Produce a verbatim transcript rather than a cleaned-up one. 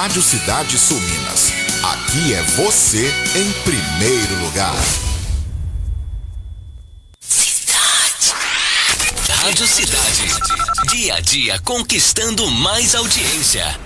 Rádio Cidade Sul Minas. Aqui é você em primeiro lugar. Cidade. Rádio Cidade. Dia a dia conquistando mais audiência.